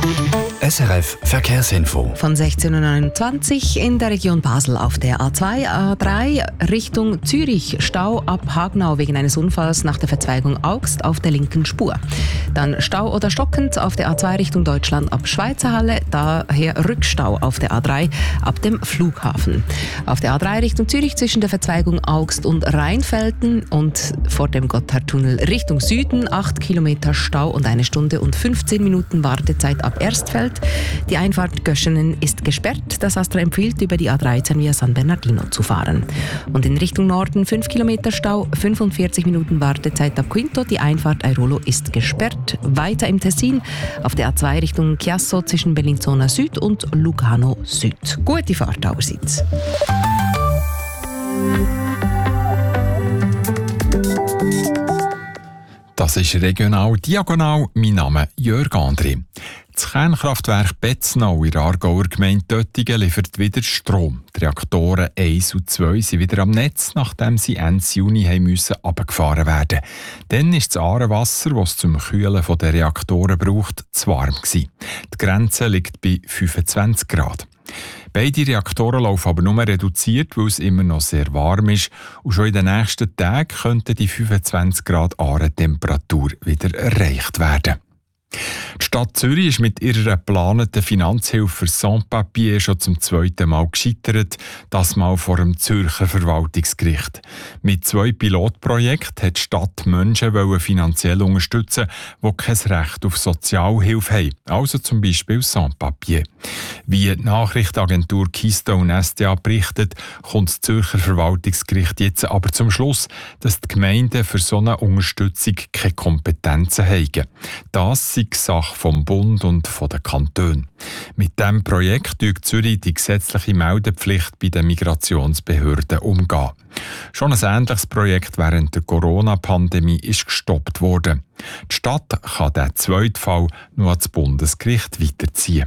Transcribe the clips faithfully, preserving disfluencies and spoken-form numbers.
S R F Verkehrsinfo. Von sechzehn Uhr neunundzwanzig in der Region Basel auf der A zwei, A drei Richtung Zürich. Stau ab Hagenau wegen eines Unfalls nach der Verzweigung Augst auf der linken Spur. Dann Stau oder stockend auf der A zwei Richtung Deutschland ab Schweizerhalle. Daher Rückstau auf der A drei ab dem Flughafen. Auf der A drei Richtung Zürich zwischen der Verzweigung Augst und Rheinfelden und vor dem Gotthardtunnel Richtung Süden acht Kilometer Stau und eine Stunde und fünfzehn Minuten Wartezeit ab Erstfeld. Die Einfahrt Göschenen ist gesperrt. Das Astra empfiehlt, über die A dreizehn via San Bernardino zu fahren. Und in Richtung Norden fünf Kilometer Stau, fünfundvierzig Minuten Wartezeit ab Quinto. Die Einfahrt Airolo ist gesperrt. Weiter im Tessin auf der A zwei Richtung Chiasso zwischen Bellinzona Süd und Lugano Süd. Gute Fahrt allerseits. Das ist regional diagonal. Mein Name ist Jörg André. Das Kernkraftwerk Betznau in der Aargauer Gemeinde Töttingen liefert wieder Strom. Die Reaktoren eins und zwei sind wieder am Netz, nachdem sie Ende Juni haben müssen runtergefahren werden. Dann ist das Aarewasser, das es zum Kühlen der Reaktoren braucht, zu warm gewesen. Die Grenze liegt bei fünfundzwanzig Grad. Beide Reaktoren laufen aber nur reduziert, weil es immer noch sehr warm ist. Und schon in den nächsten Tagen könnte die fünfundzwanzig Grad Aarentemperatur wieder erreicht werden. Die Stadt Zürich ist mit ihrer geplanten Finanzhilfe für Sans-Papier schon zum zweiten Mal gescheitert, das Mal vor dem Zürcher Verwaltungsgericht. Mit zwei Pilotprojekten hat die Stadt Menschen finanziell unterstützen, die kein Recht auf Sozialhilfe haben, also zum Beispiel Sans-Papier. Wie die Nachrichtenagentur Keystone S D A berichtet, kommt das Zürcher Verwaltungsgericht jetzt aber zum Schluss, dass die Gemeinden für so eine Unterstützung keine Kompetenzen haben. Das sei Sache vom Bund und von den Kantonen. Mit diesem Projekt tut Zürich die gesetzliche Meldepflicht bei den Migrationsbehörden umgehen. Schon ein ähnliches Projekt während der Corona-Pandemie ist gestoppt worden. Die Stadt kann diesen zweiten Fall nur ans Bundesgericht weiterziehen.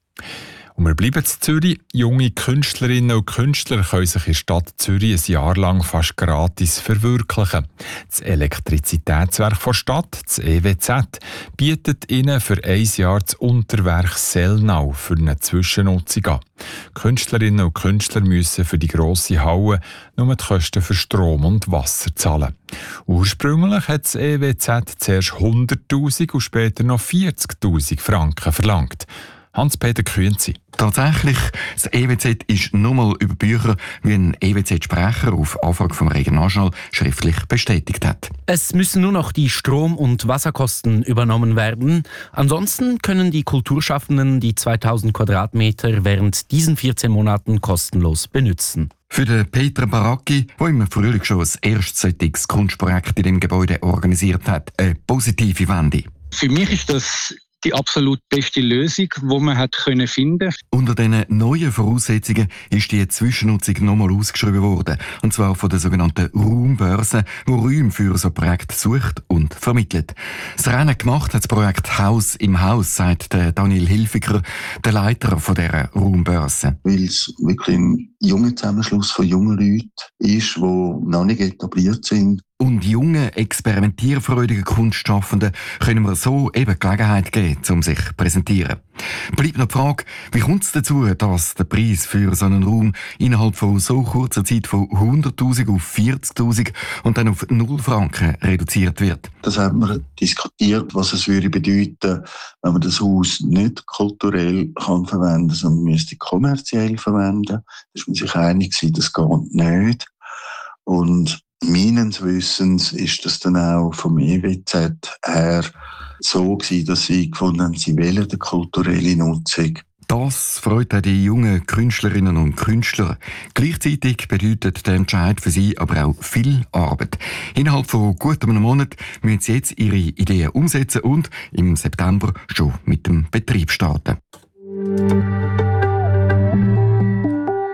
Und wir bleiben in Zürich. Junge Künstlerinnen und Künstler können sich in der Stadt Zürich ein Jahr lang fast gratis verwirklichen. Das Elektrizitätswerk der Stadt, das E W Z, bietet ihnen für ein Jahr das Unterwerk Sellnau für eine Zwischennutzung an. Künstlerinnen und Künstler müssen für die grosse Halle nur die Kosten für Strom und Wasser zahlen. Ursprünglich hat das E W Z zuerst hunderttausend und später noch vierzigtausend Franken verlangt. Hans-Peter Kühnzi. Tatsächlich, das E W Z ist nur mal über Bücher, wie ein E W Z-Sprecher auf Anfrage vom Regionaljournal schriftlich bestätigt hat. Es müssen nur noch die Strom- und Wasserkosten übernommen werden. Ansonsten können die Kulturschaffenden die zweitausend Quadratmeter während diesen vierzehn Monaten kostenlos benutzen. Für den Peter Baracchi, der im Frühling schon ein erstseitiges Kunstprojekt in dem Gebäude organisiert hat, eine positive Wende. Für mich ist das die absolut beste Lösung, die man hat können finden. Unter diesen neuen Voraussetzungen ist die Zwischennutzung nochmal ausgeschrieben worden. Und zwar von der sogenannten Raumbörse, die Räume für so Projekte sucht und vermittelt. Das Rennen gemacht hat das Projekt Haus im Haus, sagt der Daniel Hilfiger, der Leiter von dieser Raumbörse. Weil es wirklich ein junger Zusammenschluss von jungen Leuten ist, die noch nicht etabliert sind. Und jungen, experimentierfreudigen Kunstschaffenden können wir so eben Gelegenheit geben, um sich zu präsentieren. Bleibt noch die Frage, wie kommt es dazu, dass der Preis für so einen Raum innerhalb von so kurzer Zeit von hunderttausend auf vierzigtausend und dann auf null Franken reduziert wird? Das hat man diskutiert, was es würde bedeuten, wenn man das Haus nicht kulturell kann verwenden, sondern müsste kommerziell verwenden. Da ist man sich einig gewesen, das geht nicht. Und meines Wissens ist das dann auch vom E W Z her so gewesen, dass sie gefunden haben, sie wählen eine kulturelle Nutzung. Das freut auch die jungen Künstlerinnen und Künstler. Gleichzeitig bedeutet der Entscheid für sie aber auch viel Arbeit. Innerhalb von gut einem Monat müssen sie jetzt ihre Ideen umsetzen und im September schon mit dem Betrieb starten.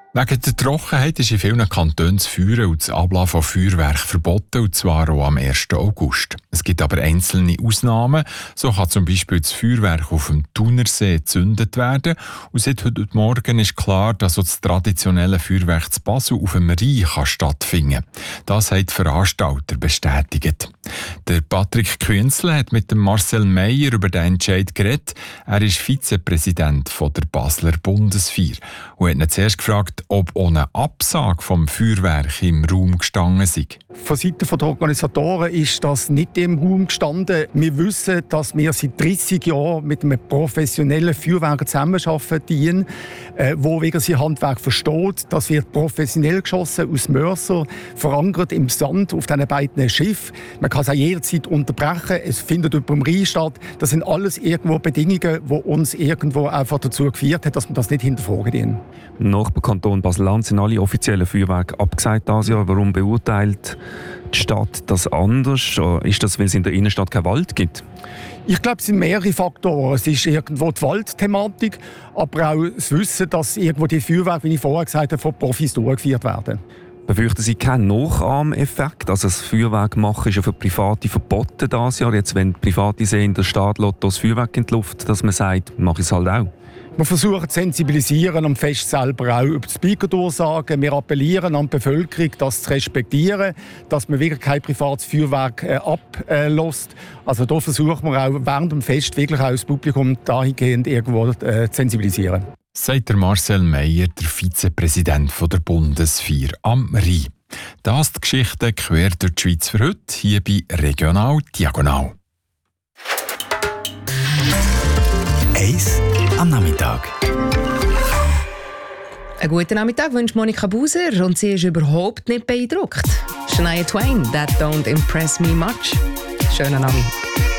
Wegen der Trockenheit ist in vielen Kantonen das Feuern und das Ablassen von Feuerwerk verboten, und zwar auch am ersten August. Es gibt aber einzelne Ausnahmen. So kann zum Beispiel das Feuerwerk auf dem Thunersee gezündet werden. Und seit heute Morgen ist klar, dass auch das traditionelle Feuerwerk zu Basel auf dem Rhein kann stattfinden kann. Das haben die Veranstalter bestätigt. Der Patrick Künzle hat mit dem Marcel Meyer über den Entscheid geredet. Er ist Vizepräsident von der Basler Bundesfeier und hat ihn zuerst gefragt, ob ohne Absage vom Feuerwerk im Raum gestanden sei. Von Seiten der Organisatoren ist das nicht im Raum gestanden. Wir wissen, dass wir seit dreissig Jahren mit einem professionellen Feuerwerker zusammenarbeiten, äh, wo wegen sein Handwerk versteht. Das wird professionell geschossen aus Mörser, verankert im Sand auf diesen beiden Schiffen. Man kann es auch jederzeit unterbrechen. Es findet über dem Rhein statt. Das sind alles irgendwo Bedingungen, die uns irgendwo einfach dazu geführt haben, dass wir das nicht hinterfragen. Im Nachbarkanton Basel-Land sind alle offiziellen Feuerwerke abgesagt dieses Jahr. Warum beurteilt die Stadt das anders? Ist das, weil es in der Innenstadt keinen Wald gibt? Ich glaube, es sind mehrere Faktoren. Es ist irgendwo die Waldthematik, aber auch das Wissen, dass irgendwo die Feuerwerke, wie ich vorher gesagt habe, von Profis durchgeführt werden. Befürchten Sie keinen Nachahmeffekt? Also das Feuerwerk machen ist ja für Private verboten dieses Jahr. Jetzt, wenn Private sehen, der Staat lässt das Feuerwerk in die Luft, dass man sagt, mache ich es halt auch. Wir versuchen zu sensibilisieren am Fest selber auch über die Speaker-Durchsagen. Wir appellieren an die Bevölkerung, das zu respektieren, dass man wirklich kein privates Feuerwerk äh, ablässt. Also da versuchen wir auch während dem Fest wirklich auch das Publikum dahingehend irgendwo äh, zu sensibilisieren. Sagt der Marcel Meyer, der Vizepräsident der Bundesfeier am Rhein. Das die Geschichte quer durch die Schweiz für heute, hier bei Regional Diagonal. Eis am Nachmittag. Einen guten Nachmittag wünscht Monika Buser und sie ist überhaupt nicht beeindruckt. Shania Twain, That Don't Impress Me Much. Schönen Abend.